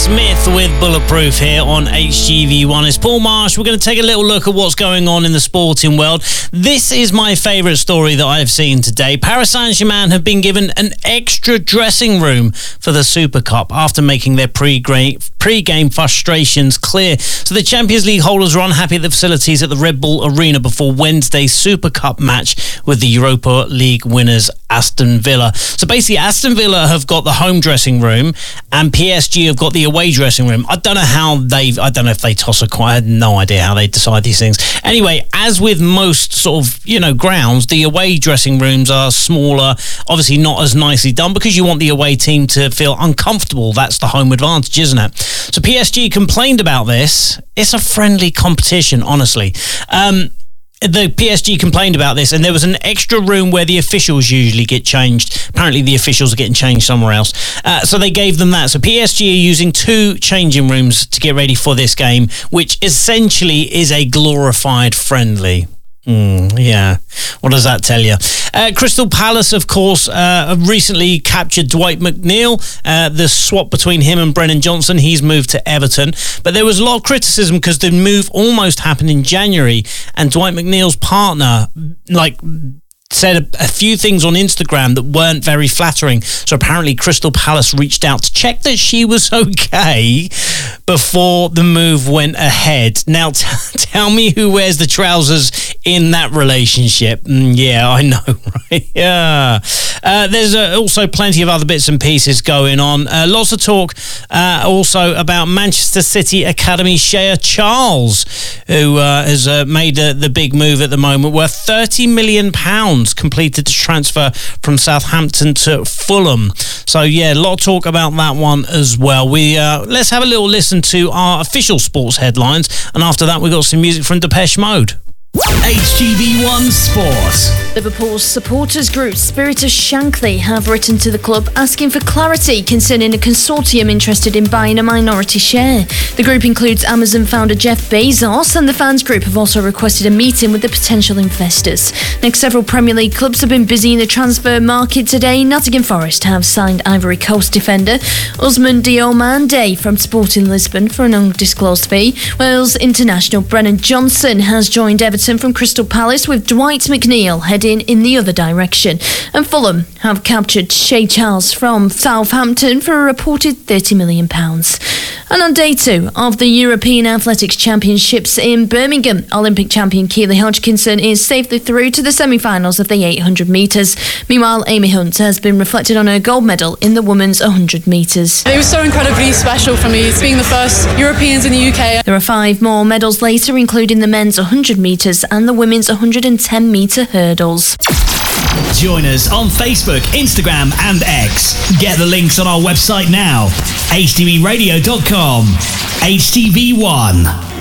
Smith with Bulletproof here on HGV1. It's Paul Marsh. We're going to take a little look at what's going on in the sporting world. This is my favourite story that I've seen today. Paris Saint-Germain have been given an extra dressing room for the Super Cup after making their pre-game frustrations clear. So the Champions League holders are unhappy at the facilities at the Red Bull Arena before Wednesday's Super Cup match with the Europa League winners Aston Villa. So basically Aston Villa have got the home dressing room and PSG have got the away dressing room. I don't know if they toss a coin. I had no idea how they decide these things. Anyway, as with most sort of, grounds, the away dressing rooms are smaller, obviously not as nicely done because you want the away team to feel uncomfortable. That's the home advantage, isn't it? So PSG complained about this. It's a friendly competition, honestly. The PSG complained about this, and there was an extra room where the officials usually get changed. Apparently the officials are getting changed somewhere else. So they gave them that. So PSG are using 2 changing rooms to get ready for this game, which essentially is a glorified friendly. Yeah. What does that tell you? Crystal Palace, of course, recently captured Dwight McNeil. The swap between him and Brennan Johnson, he's moved to Everton. But there was a lot of criticism because the move almost happened in January, and Dwight McNeil's partner, said a few things on Instagram that weren't very flattering. So apparently Crystal Palace reached out to check that she was okay before the move went ahead. Now, tell me who wears the trousers in that relationship. Yeah, I know, right? Yeah. There's also plenty of other bits and pieces going on. Lots of talk also about Manchester City Academy Shea Charles, who has made the big move at the moment, worth £30 million, completed the transfer from Southampton to Fulham. So yeah, a lot of talk about that one as well. Let's have a little listen to our official sports headlines, and after that we've got some music from Depeche Mode. HGV1 Sport. Liverpool's supporters group Spirit of Shankly have written to the club asking for clarity concerning a consortium interested in buying a minority share. The group includes Amazon founder Jeff Bezos, and the fans group have also requested a meeting with the potential investors. Next, several Premier League clubs have been busy in the transfer market today. Nottingham Forest have signed Ivory Coast defender Ousmane Diomande from Sporting Lisbon for an undisclosed fee. Wales international Brennan Johnson has joined Everton from Crystal Palace, with Dwight McNeil heading in the other direction. And Fulham have captured Shea Charles from Southampton for a reported £30 million. And on day 2 of the European Athletics Championships in Birmingham, Olympic champion Keely Hodgkinson is safely through to the semi-finals of the 800 metres. Meanwhile, Amy Hunt has been reflected on her gold medal in the women's 100 metres. It was so incredibly special for me, being the first Europeans in the UK. There are 5 more medals later, including the men's 100 metres and the women's 110 metre hurdles. Join us on Facebook, Instagram and X. Get the links on our website now, hdvradio.com. HTV1.